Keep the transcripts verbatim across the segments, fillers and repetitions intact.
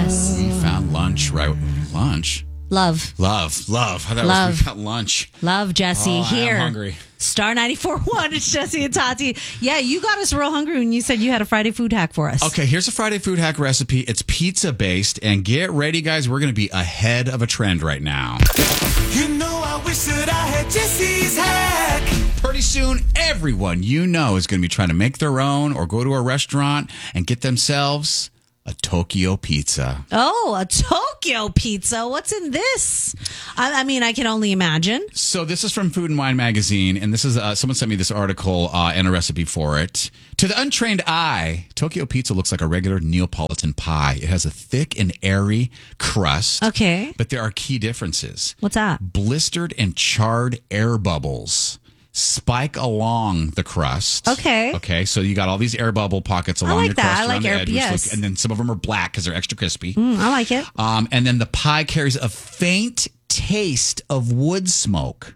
Yes. We found lunch, right? Lunch? Love. Love. Love. I thought Love. it was we found lunch. Love, Jesse. Oh, Here. I am hungry. Star ninety-four point one. It's Jesse and Tati. Yeah, you got us real hungry when you said you had a Friday food hack for us. Okay, here's a Friday food hack recipe. It's pizza based, and get ready, guys. We're going to be ahead of a trend right now. You know, I wish that I had Jesse's hack. Pretty soon, everyone you know is going to be trying to make their own or go to a restaurant and get themselves a Tokyo pizza. Oh, a Tokyo pizza. What's in this? I, I mean, I can only imagine. So this is from Food and Wine magazine, and this is uh, someone sent me this article uh, and a recipe for it. To the untrained eye, Tokyo pizza looks like a regular Neapolitan pie. It has a thick and airy crust. Okay. But there are key differences. What's that? Blistered and charred air bubbles spike along the crust. Okay. Okay, so you got all these air bubble pockets along like your that. crust I around like the air- edge, which yes. look- and then some of them are black because they're extra crispy. Mm, I like it. Um, and then the pie carries a faint taste of wood smoke.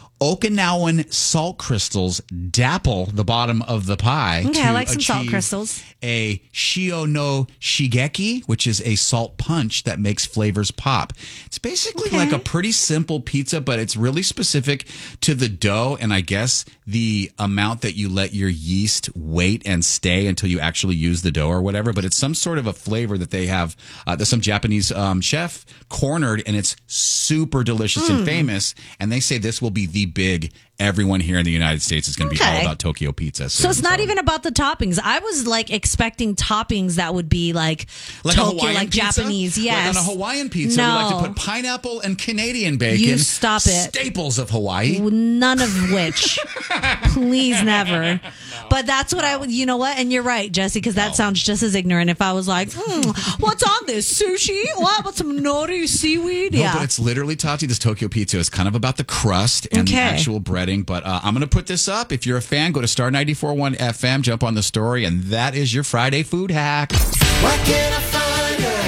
Okinawan salt crystals dapple the bottom of the pie. Okay, to I like some salt achieve crystals. A shio no shigeki, which is a salt punch that makes flavors pop. It's basically Okay. like a pretty simple pizza, but it's really specific to the dough and I guess the amount that you let your yeast wait and stay until you actually use the dough or whatever. But it's some sort of a flavor that they have. Uh, there's some Japanese um, chef cornered, and it's super delicious Mm. and famous. And they say this will be the big. Everyone here in the United States is going to be Okay. all about Tokyo pizza. So soon, it's not even about the toppings. I was like expecting toppings that would be like, Like a Tokyo, Hawaiian like pizza? Japanese. Like Yes. on a Hawaiian pizza, we like No. to put pineapple and Canadian bacon. You stop it. Staples of Hawaii. None of which. Please never. But that's what I would, you know what? And you're right, Jesse, because that No. sounds just as ignorant if I was like, hmm, what's on this? Sushi? What about some nori seaweed? No, Yeah. but it's literally, Tati, this Tokyo pizza is kind of about the crust and the Okay. actual breading. But uh, I'm going to put this up. If you're a fan, go to star ninety-four point one F M, jump on the story, and that is your Friday food hack. Why can't I find a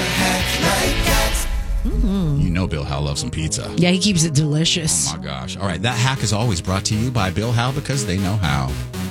hack like that? You know Bill Hal loves some pizza. Yeah, he keeps it delicious. Oh, my gosh. All right, that hack is always brought to you by Bill Hal because they know how.